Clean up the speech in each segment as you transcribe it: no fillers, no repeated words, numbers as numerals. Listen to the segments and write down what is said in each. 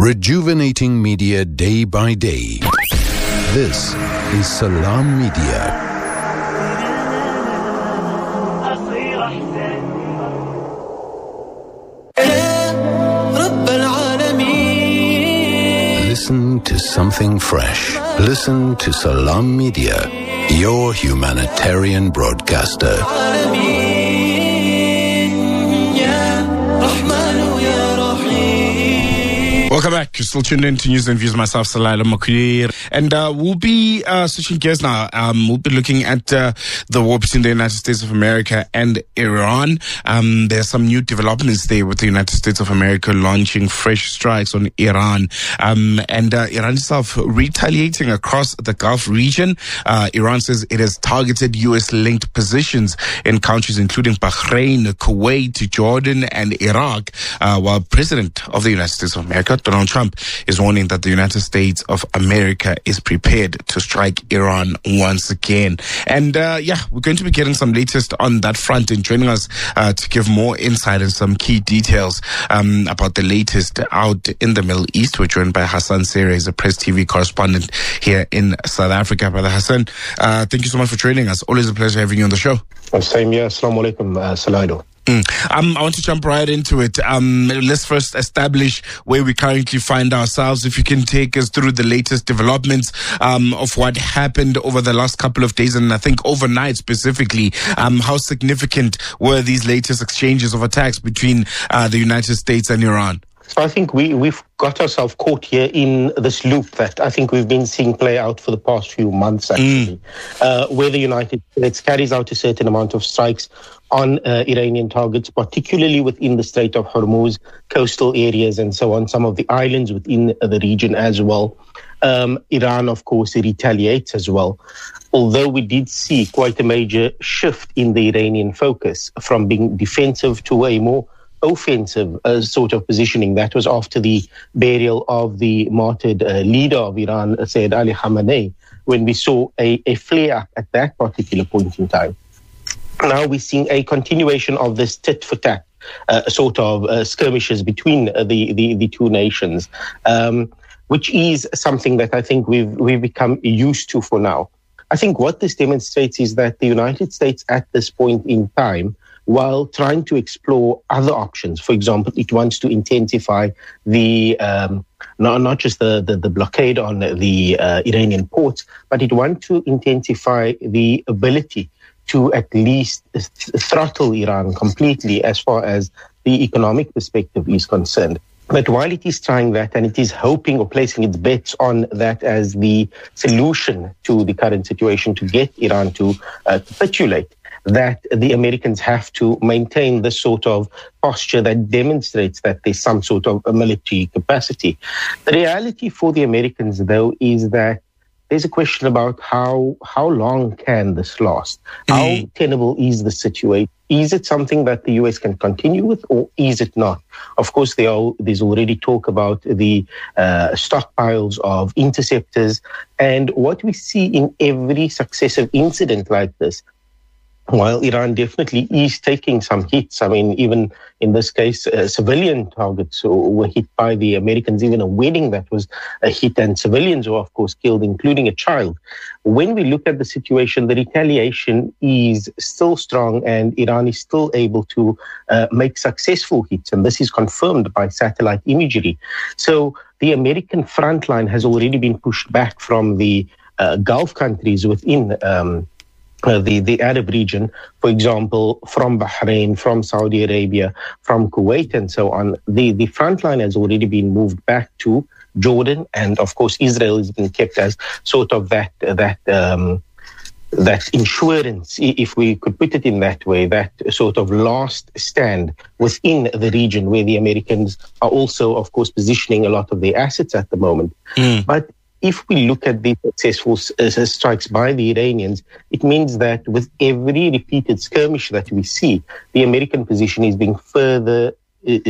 rejuvenating media day by day. This is Salam Media. Listen to something fresh. Listen to Salam Media, your humanitarian broadcaster. Welcome back. You're still tuned in to News and Views. Myself, Salaila Makuir. And we'll be switching gears now. We'll be looking at the war between the United States of America and Iran. There's some new developments there with the United States of America launching fresh strikes on Iran. And Iran itself retaliating across the Gulf region. Iran says it has targeted U.S.-linked positions in countries including Bahrain, Kuwait, Jordan, and Iraq, while President of the United States of America, Donald Trump, is warning that the United States of America is prepared to strike Iran once again. And we're going to be getting some latest on that front, and joining us to give more insight and some key details about the latest out in the Middle East. We're joined by Hassan Seri, he's a Press TV correspondent here in South Africa. Brother Hassan, thank you so much for joining us. Always a pleasure having you on the show. Same here. Assalamu alaikum, Salaido. I want to jump right into it. Let's first establish where we currently find ourselves. If you can take us through the latest developments of what happened over the last couple of days, and I think overnight specifically. How significant were these latest exchanges of attacks between the United States and Iran? So I think we've got ourselves caught here in this loop that I think we've been seeing play out for the past few months, actually, where the United States carries out a certain amount of strikes on Iranian targets, particularly within the Strait of Hormuz, coastal areas and so on, some of the islands within the region as well. Iran, of course, retaliates as well. Although we did see quite a major shift in the Iranian focus from being defensive to a more offensive sort of positioning. That was after the burial of the martyred leader of Iran, Sayyid Ali Khamenei, when we saw a flare-up at that particular point in time. Now we're seeing a continuation of this tit-for-tat sort of skirmishes between the two nations, which is something that I think we've become used to for now. I think what this demonstrates is that the United States at this point in time, while trying to explore other options, for example, it wants to intensify the not just the blockade on the Iranian ports, but it wants to intensify the ability to at least throttle Iran completely as far as the economic perspective is concerned. But while it is trying that, and it is hoping or placing its bets on that as the solution to the current situation to get Iran to capitulate, that the Americans have to maintain this sort of posture that demonstrates that there's some sort of military capacity. The reality for the Americans, though, is that there's a question about how long can this last? How tenable is the situation? Is it something that the US can continue with, or is it not? Of course, there's already talk about the stockpiles of interceptors. And what we see in every successive incident like this, while Iran definitely is taking some hits, I mean, even in this case, civilian targets were hit by the Americans, even a wedding that was a hit, and civilians were, of course, killed, including a child. When we look at the situation, the retaliation is still strong, and Iran is still able to make successful hits, and this is confirmed by satellite imagery. So the American front line has already been pushed back from the Gulf countries within the Arab region, for example, from Bahrain, from Saudi Arabia, from Kuwait, and so on. The front line has already been moved back to Jordan, and of course, Israel has been kept as sort of that insurance, if we could put it in that way, that sort of last stand within the region where the Americans are also, of course, positioning a lot of their assets at the moment. But if we look at the successful strikes by the Iranians, it means that with every repeated skirmish that we see, the American position is being further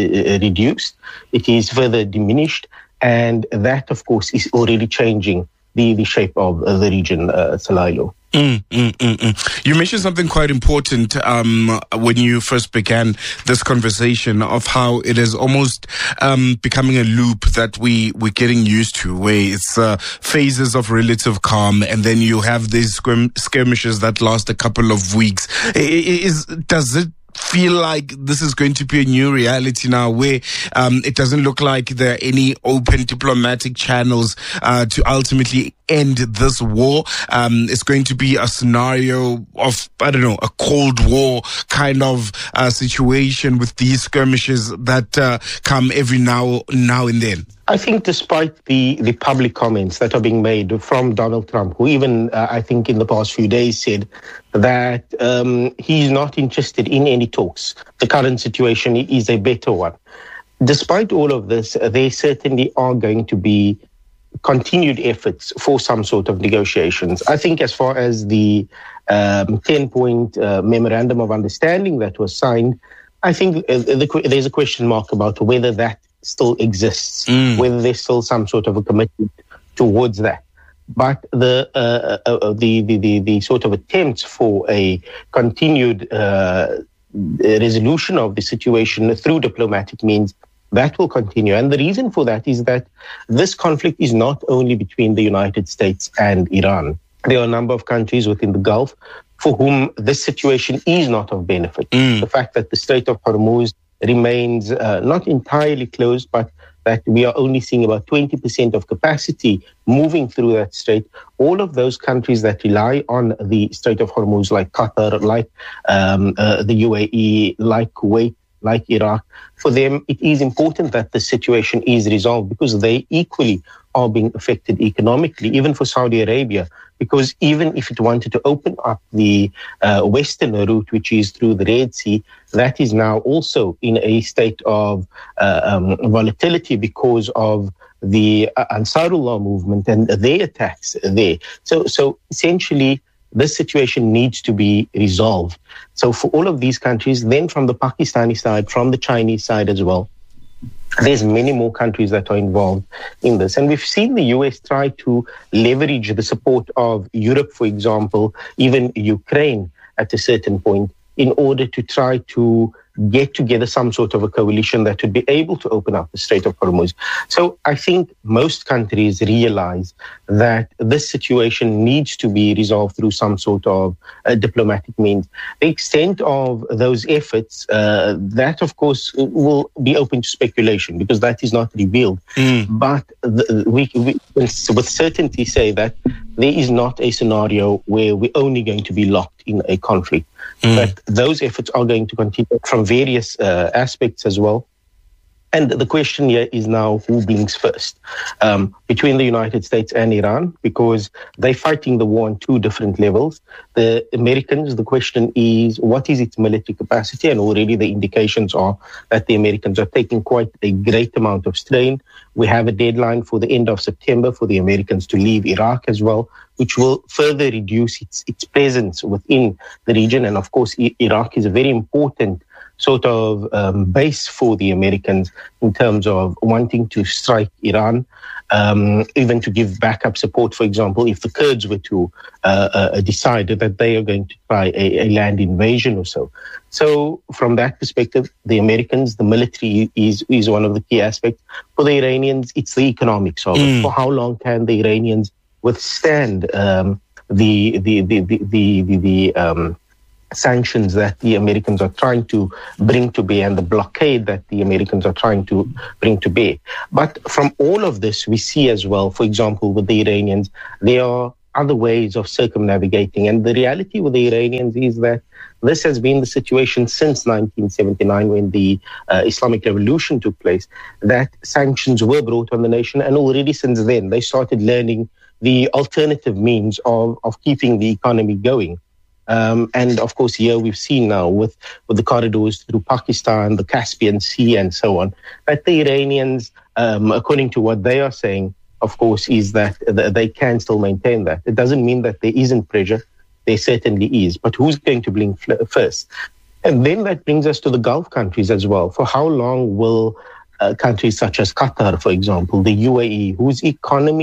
reduced, it is further diminished, and that, of course, is already changing the shape of the region, Salailo. You mentioned something quite important when you first began this conversation of how it is almost becoming a loop that we're getting used to, where it's phases of relative calm, and then you have these skirmishes that last a couple of weeks. Does it feel like this is going to be a new reality now, where it doesn't look like there are any open diplomatic channels to ultimately end this war? It's going to be a scenario of, I don't know, a Cold War kind of situation with these skirmishes that come every now and then. I think despite the public comments that are being made from Donald Trump, who even, I think in the past few days said that he's not interested in any talks. The current situation is a better one. Despite all of this, there certainly are going to be continued efforts for some sort of negotiations. I think as far as the 10-point memorandum of understanding that was signed, I think there's a question mark about whether that still exists, whether there's still some sort of a commitment towards that. But the sort of attempts for a continued resolution of the situation through diplomatic means, that will continue. And the reason for that is that this conflict is not only between the United States and Iran. There are a number of countries within the Gulf for whom this situation is not of benefit. The fact that the Strait of Hormuz remains not entirely closed, but that we are only seeing about 20% of capacity moving through that strait. All of those countries that rely on the Strait of Hormuz, like Qatar, like the UAE, like Kuwait, like Iraq, for them it is important that the situation is resolved, because they equally are being affected economically, even for Saudi Arabia, because even if it wanted to open up the western route, which is through the Red Sea, that is now also in a state of volatility because of the Ansarullah movement and their attacks there. So essentially, this situation needs to be resolved. So for all of these countries, then from the Pakistani side, from the Chinese side as well, there's many more countries that are involved in this. And we've seen the US try to leverage the support of Europe, for example, even Ukraine at a certain point, in order to try to get together some sort of a coalition that would be able to open up the Strait of Hormuz. So I think most countries realize that this situation needs to be resolved through some sort of diplomatic means. The extent of those efforts, that of course will be open to speculation, because that is not revealed. But we with certainty say that there is not a scenario where we're only going to be locked in a conflict. But those efforts are going to continue from various aspects as well. And the question here is now, who blinks first between the United States and Iran, because they're fighting the war on two different levels. The Americans, the question is, what is its military capacity? And already the indications are that the Americans are taking quite a great amount of strain. We have a deadline for the end of September for the Americans to leave Iraq as well, which will further reduce its presence within the region. And of course, Iraq is a very important sort of base for the Americans in terms of wanting to strike Iran, even to give backup support, for example, if the Kurds were to decide that they are going to try a land invasion or so. So from that perspective, the Americans, the military is one of the key aspects. For the Iranians, it's the economics of it. For how long can the Iranians withstand the sanctions that the Americans are trying to bring to bear, and the blockade that the Americans are trying to bring to bear? But from all of this, we see as well, for example, with the Iranians, there are other ways of circumnavigating. And the reality with the Iranians is that this has been the situation since 1979, when the Islamic Revolution took place, that sanctions were brought on the nation. And already since then, they started learning the alternative means of keeping the economy going. And of course, here we've seen now with the corridors through Pakistan, the Caspian Sea, and so on, that the Iranians, according to what they are saying, of course, is that they can still maintain that. It doesn't mean that there isn't pressure. There certainly is. But who's going to blink first? And then that brings us to the Gulf countries as well. For how long will countries such as Qatar, for example, the UAE, whose economies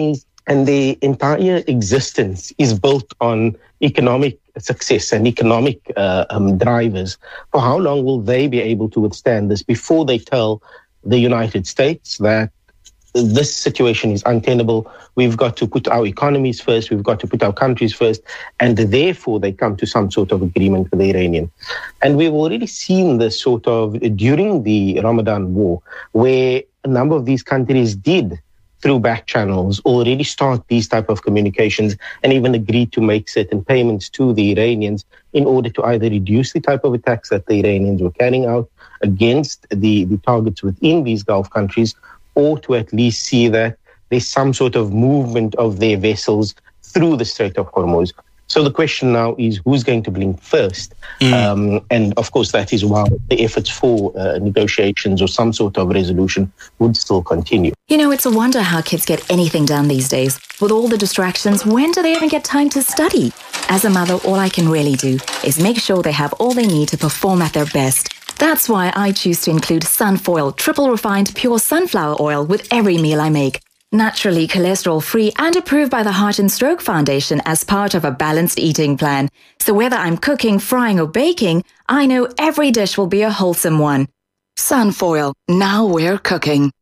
and their entire existence is built on economic success and economic drivers. For how long will they be able to withstand this before they tell the United States that this situation is untenable? We've got to put our economies first, we've got to put our countries first, and therefore they come to some sort of agreement with the Iranian. And we've already seen this sort of during the Ramadan war, where a number of these countries did, through back channels, already start these type of communications and even agreed to make certain payments to the Iranians in order to either reduce the type of attacks that the Iranians were carrying out against the targets within these Gulf countries, or to at least see that there's some sort of movement of their vessels through the Strait of Hormuz. So the question now is who's going to blink first? And of course, that is why the efforts for negotiations or some sort of resolution would still continue. You know, it's a wonder how kids get anything done these days. With all the distractions, when do they even get time to study? As a mother, all I can really do is make sure they have all they need to perform at their best. That's why I choose to include Sunfoil triple refined pure sunflower oil with every meal I make. Naturally cholesterol-free and approved by the Heart and Stroke Foundation as part of a balanced eating plan. So whether I'm cooking, frying or baking, I know every dish will be a wholesome one. Sunfoil, now we're cooking.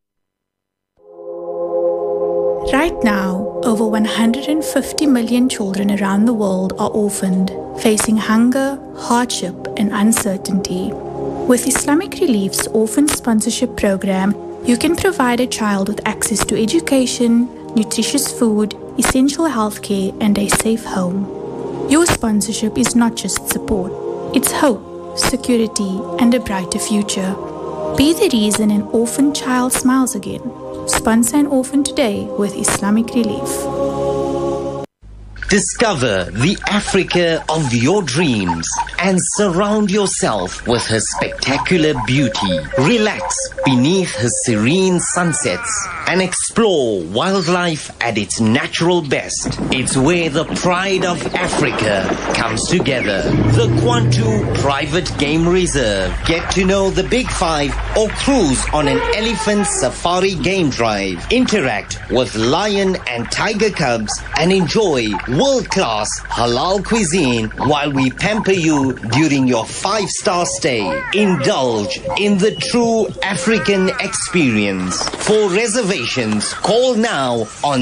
Right now, over 150 million children around the world are orphaned, facing hunger, hardship and uncertainty. With Islamic Relief's Orphan Sponsorship Program, you can provide a child with access to education, nutritious food, essential healthcare, and a safe home. Your sponsorship is not just support, it's hope, security, and a brighter future. Be the reason an orphan child smiles again. Sponsor an orphan today with Islamic Relief. Discover the Africa of your dreams and surround yourself with her spectacular beauty. Relax beneath her serene sunsets and explore wildlife at its natural best. It's where the pride of Africa comes together. The Kwantu Private Game Reserve. Get to know the Big Five or cruise on an elephant safari game drive. Interact with lion and tiger cubs and enjoy world-class halal cuisine while we pamper you during your 5-star stay. Indulge in the true African experience. For reservations, call now on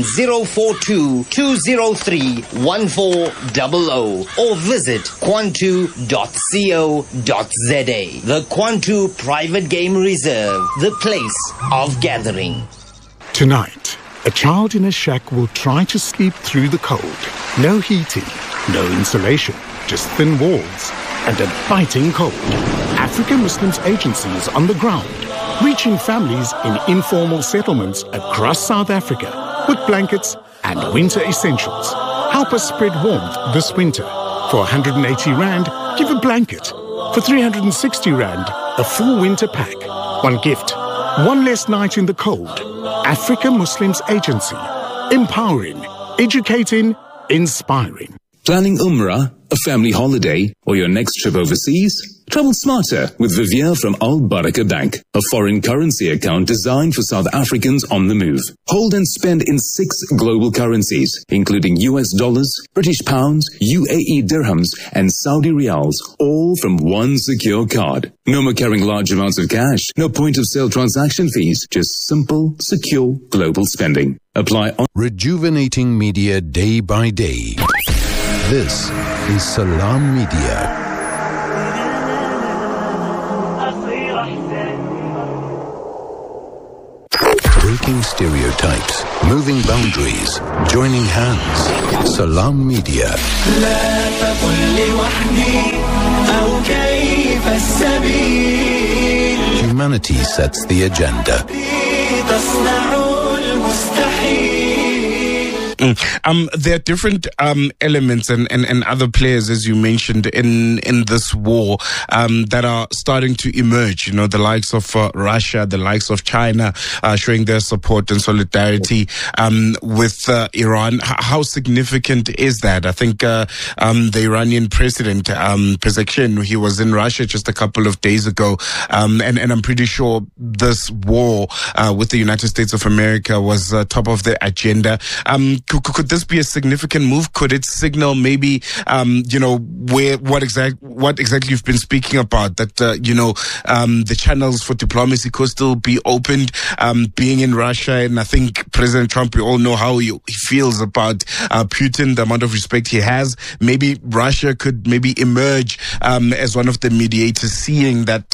042-203-1400 or visit kwantu.co.za. The Kwantu Private Game Reserve, the place of gathering. Tonight, a child in a shack will try to sleep through the cold. No heating, no insulation, just thin walls and a biting cold. African Muslims Agency is on the ground, reaching families in informal settlements across South Africa with blankets and winter essentials. Help us spread warmth this winter. For 180 Rand, give a blanket. For 360 Rand, a full winter pack. One gift, one less night in the cold. Africa Muslims Agency. Empowering, educating, inspiring. Planning Umrah, a family holiday, or your next trip overseas? Travel smarter with Vivier from Al Baraka Bank, a foreign currency account designed for South Africans on the move. Hold and spend in 6 global currencies, including US dollars, British pounds, UAE dirhams, and Saudi riyals, all from one secure card. No more carrying large amounts of cash, no point-of-sale transaction fees, just simple, secure global spending. Apply on Rejuvenating media day by day. This is Salam Media. Breaking stereotypes, moving boundaries, joining hands. Salam Media. Humanity sets the agenda. There are different elements and other players, as you mentioned, in this war that are starting to emerge. You know, the likes of Russia, the likes of China, showing their support and solidarity with Iran. How significant is that? I think the Iranian president, Pezeshkian, he was in Russia just a couple of days ago, and I'm pretty sure this war with the United States of America was top of the agenda. could this be a significant move? Could it signal maybe, what exactly you've been speaking about, that, the channels for diplomacy could still be opened, being in Russia? And I think President Trump, we all know how he feels about Putin, the amount of respect he has. Maybe Russia could maybe emerge as one of the mediators, seeing that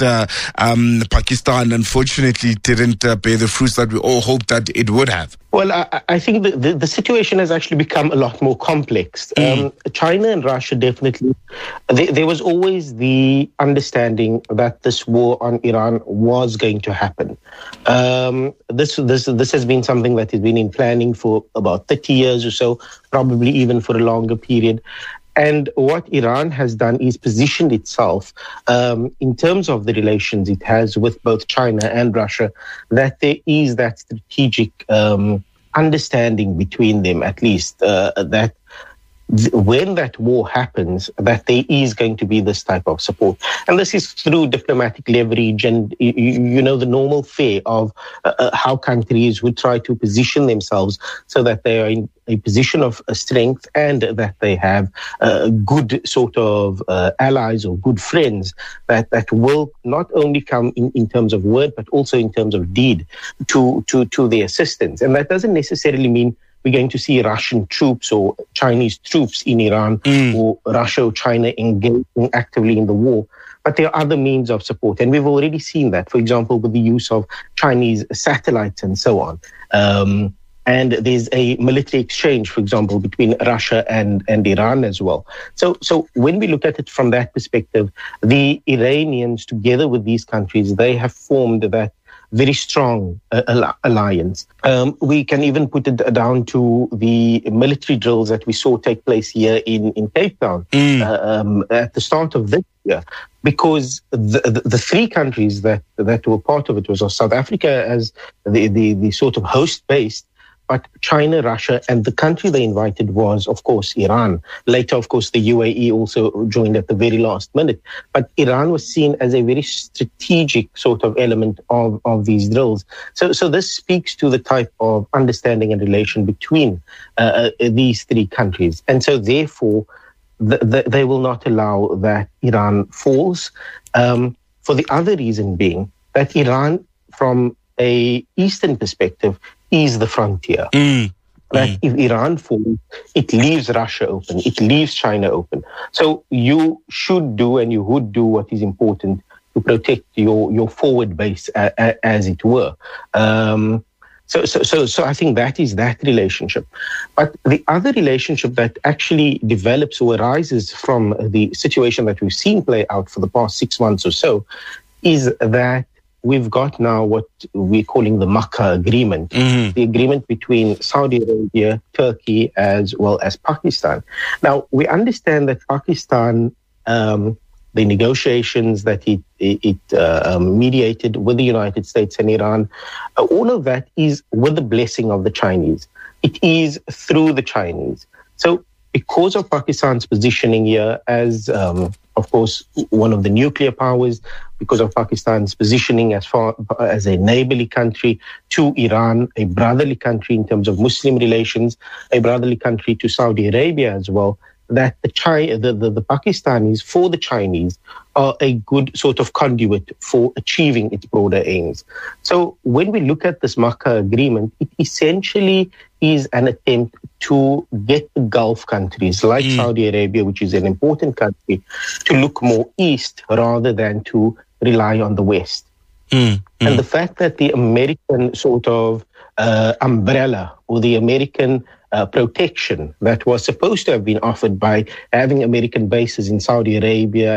Pakistan unfortunately didn't bear the fruits that we all hoped that it would have. Well, I think the situation has actually become a lot more complex. China and Russia definitely, there was always the understanding that this war on Iran was going to happen. This has been something that has been in planning for about 30 years or so, probably even for a longer period. And what Iran has done is positioned itself in terms of the relations it has with both China and Russia, that there is that strategic understanding between them, at least, that when that war happens, that there is going to be this type of support. And this is through diplomatic leverage and, the normal fare of how countries would try to position themselves so that they are in a position of strength and that they have good sort of allies or good friends that will not only come in terms of word, but also in terms of deed to their assistance. And that doesn't necessarily mean we're going to see Russian troops or Chinese troops in Iran or Russia or China engaging actively in the war. But there are other means of support. And we've already seen that, for example, with the use of Chinese satellites and so on. And there's a military exchange, for example, between Russia and Iran as well. So when we look at it from that perspective, the Iranians, together with these countries, they have formed that very strong alliance. We can even put it down to the military drills that we saw take place here in Cape Town at the start of this year, because the three countries that were part of it was South Africa as the sort of host base, but China, Russia, and the country they invited was, of course, Iran. Later, of course, the UAE also joined at the very last minute. But Iran was seen as a very strategic sort of element of these drills. So this speaks to the type of understanding and relation between these three countries. And so, therefore, they will not allow that Iran falls. For the other reason being that Iran, from a Eastern perspective, is the frontier. That if Iran falls, it leaves Russia open, it leaves China open. So you should do and you would do what is important to protect your forward base, as it were. So I think that is that relationship. But the other relationship that actually develops or arises from the situation that we've seen play out for the past 6 months or so is that we've got now what we're calling the Makkah Agreement, the agreement between Saudi Arabia, Turkey, as well as Pakistan. Now, we understand that Pakistan, the negotiations that it mediated with the United States and Iran, all of that is with the blessing of the Chinese. It is through the Chinese. So because of Pakistan's positioning here as, of course, one of the nuclear powers, because of Pakistan's positioning as far as a neighborly country to Iran, a brotherly country in terms of Muslim relations, a brotherly country to Saudi Arabia as well, that the Pakistanis, for the Chinese, are a good sort of conduit for achieving its broader aims. So when we look at this Makkah Agreement, it essentially is an attempt to get the Gulf countries like Saudi Arabia, which is an important country, to look more east rather than to rely on the West. And the fact that the American sort of umbrella or the American protection that was supposed to have been offered by having American bases in Saudi Arabia